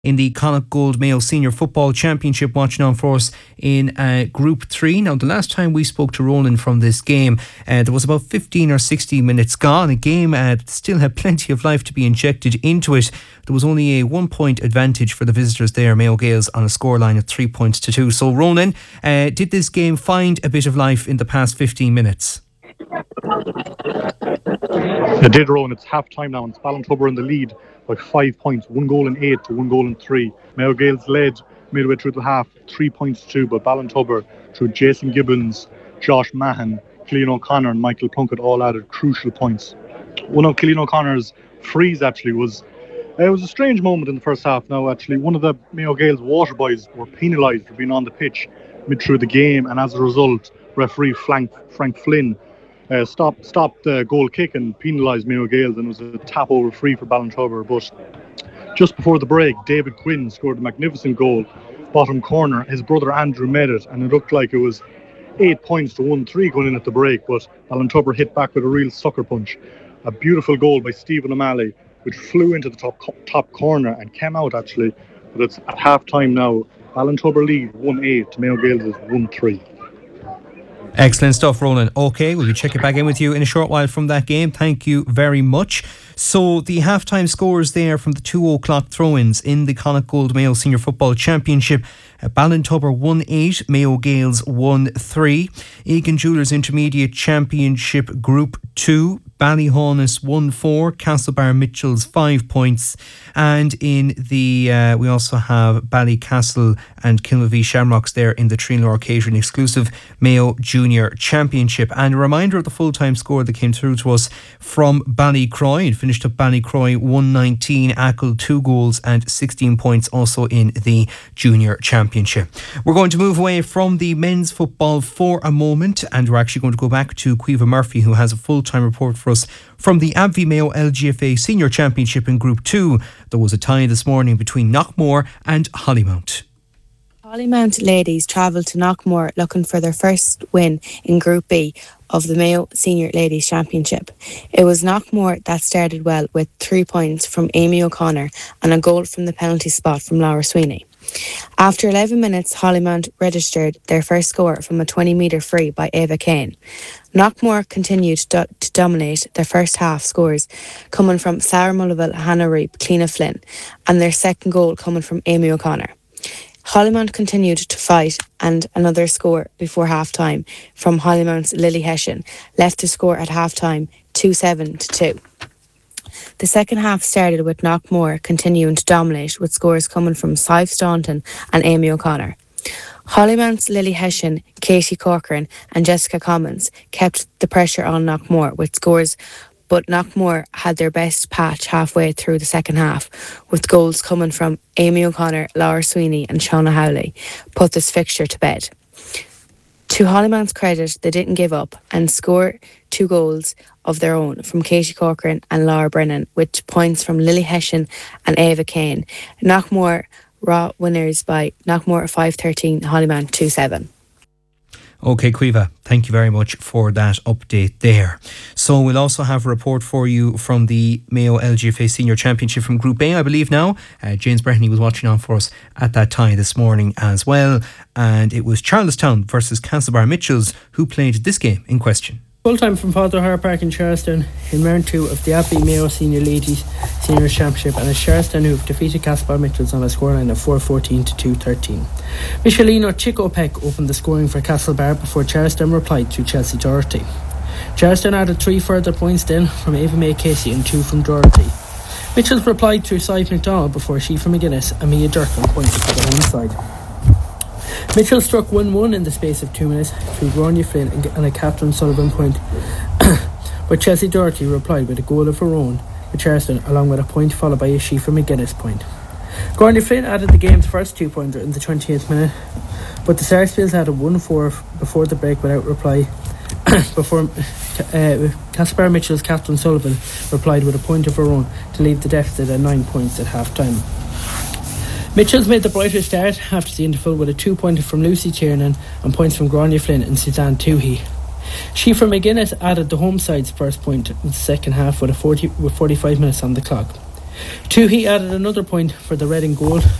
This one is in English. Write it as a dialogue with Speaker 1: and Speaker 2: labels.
Speaker 1: in the Connacht Gold Mayo Senior Football Championship, watching on for us in Group 3. Now, the last time we spoke to Ronan from this game, there was about 15 or 16 minutes gone. A game still had plenty of life to be injected into it. There was only a 1 point advantage for the visitors there, Mayo Gaels, on a scoreline of 3 points to 2. So, Ronan, did this game find a bit of life in the past 15 minutes?
Speaker 2: It did, Rowan. It's half time now and it's Ballintober in the lead by 5 points, 1 goal in 8 to 1 goal in 3. Mayo Gaels led midway through the half, 3 points to 2, but Ballintober, through Jason Gibbons, Josh Mahan, Cillian O'Connor and Michael Plunkett, all added crucial points. One of Cillian O'Connor's frees actually was it was a strange moment in the first half. Now actually one of the Mayo Gaels water boys were penalised for being on the pitch mid through the game, and as a result referee Frank Flynn stopped the goal kick and penalised Mayo Gaels, and it was a tap over free for Ballintober. But just before the break, David Quinn scored a magnificent goal, bottom corner. His brother Andrew made it, and it looked like it was 8 points to 1-3 going in at the break, but Ballintober hit back with a real sucker punch. A beautiful goal by Stephen O'Malley, which flew into the top corner and came out actually. But it's at half time now. Ballintober lead 1-8 to Mayo Gaels is 1-3.
Speaker 1: Excellent stuff, Ronan. OK, we'll be checking back in with you in a short while from that game. Thank you very much. So the halftime scores there from the 2 o'clock throw-ins in the Connacht Gold Mayo Senior Football Championship. Ballintober 1-8, Mayo Gaels 1-3. Egan Jewellers Intermediate Championship Group 2, Ballyhaunis 1-4, Castlebar Mitchells 5 points. And in the we also have Ballycastle and Kilmavie Shamrocks there in the Trinlor Catering exclusive Mayo Junior Championship. And a reminder of the full-time score that came through to us from Ballycroy. It finished up Ballycroy 119, Achill 2 goals and 16 points also in the Junior Championship. We're going to move away from the men's football for a moment, and we're actually going to go back to Caoimhe Murphy, who has a full-time report for us from the Abbey Mayo LGFA Senior Championship in Group 2. There was a tie this morning between Knockmore and Hollymount.
Speaker 3: Hollymount ladies travelled to Knockmore looking for their first win in Group B of the Mayo Senior Ladies Championship. It was Knockmore that started well with 3 points from Amy O'Connor and a goal from the penalty spot from Laura Sweeney. After 11 minutes, Hollymount registered their first score from a 20-metre free by Ava Kane. Knockmore continued to dominate their first half scores, coming from Sarah Mullival, Hannah Reap, Cleena Flynn, and their second goal coming from Amy O'Connor. Hollymount continued to fight, and another score before half-time from Hollymount's Lily Hessian left the score at half-time 2-7-2. The second half started with Knockmore continuing to dominate, with scores coming from Sive Staunton and Amy O'Connor. Hollymount's Lily Hessian, Katie Corcoran and Jessica Commons kept the pressure on Knockmore with scores, but Knockmore had their best patch halfway through the second half, with goals coming from Amy O'Connor, Laura Sweeney and Shauna Howley, put this fixture to bed. To Hollymount's credit, they didn't give up and scored 2 goals of their own from Katie Corcoran and Laura Brennan, with points from Lily Hessian and Ava Kane. Knockmore raw winners by Knockmore 5-13, Hollymount 2-7.
Speaker 1: OK, Caoimhe, thank you very much for that update there. So we'll also have a report for you from the Mayo LGFA Senior Championship from Group A, I believe now. James Breheny was watching on for us at that time this morning as well. And it was Charlestown versus Castlebar Mitchells who played this game in question.
Speaker 4: Full time from Father O'Hara Park in Charlestown in round 2 of the Abbey Mayo Senior Ladies Senior Championship, and it's Charlestown who defeated Castlebar Mitchells on a scoreline of 4-14 to 2-13. Michelino Chico Peck opened the scoring for Castlebar before Charlestown replied through Chelsea Doherty. Charlestown added 3 further points then from Ava May Casey and 2 from Doherty. Mitchells replied through Sive McDonald before Sheafa McGuinness and Mia Durkin pointed for the home side. Mitchell struck 1-1 in the space of 2 minutes through Gráinne Flynn and a Catherine Sullivan point, but Chelsea Doherty replied with a goal of her own with Charlestown, along with a point followed by a Sheafa McGuinness point. Gráinne Flynn added the game's first 2-pointer in the 28th minute, but the Sarsfields had a 1-4 before the break without reply. Before Castlebar Mitchell's Catherine Sullivan replied with a point of her own to leave the deficit at 9 points at half-time. Mitchells made the brighter start after the interval with a 2-pointer from Lucy Tiernan and points from Gráinne Flynn and Suzanne Toohey. Sheafa McGuinness added the home side's first point in the second half with 45 minutes on the clock. Toohey added another point for the red and gold